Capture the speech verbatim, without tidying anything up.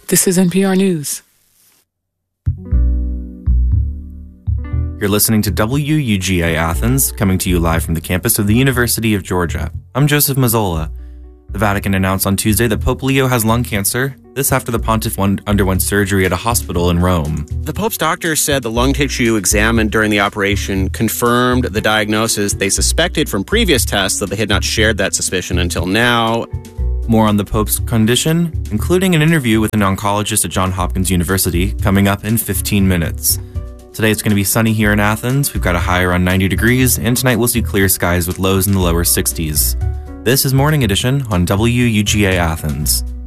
This is N P R News. You're listening to W U G A Athens, coming to you live from the campus of the University of Georgia. I'm Joseph Mazzola. The Vatican announced on Tuesday that Pope Leo has lung cancer, this after the pontiff underwent surgery at a hospital in Rome. The Pope's doctor said the lung tissue examined during the operation confirmed the diagnosis they suspected from previous tests, though they had not shared that suspicion until now. More on the Pope's condition, including an interview with an oncologist at Johns Hopkins University, coming up in fifteen minutes. Today it's going to be sunny here in Athens. We've got a high around ninety degrees, and tonight we'll see clear skies with lows in the lower sixties. This is Morning Edition on W U G A Athens.